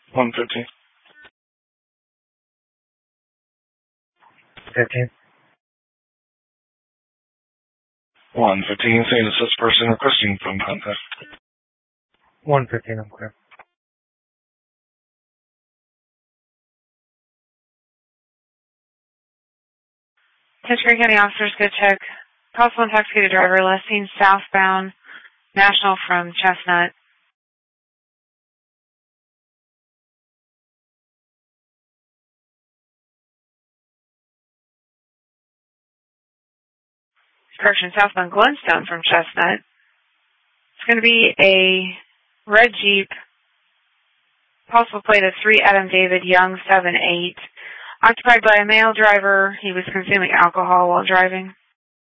115. 15. 115, saying it's this person requesting phone contact. 115, I'm clear. Pittsburgh County officers, go check. Possible intoxicated driver, last seen southbound National from Chestnut. Correction, southbound Glenstone from Chestnut. It's going to be a red Jeep. Possible plate of 3 Adam David Young 78. Occupied by a male driver. He was consuming alcohol while driving.